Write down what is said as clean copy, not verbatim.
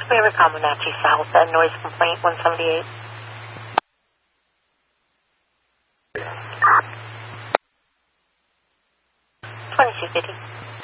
We have a Comanche South, noise complaint 178. 2250.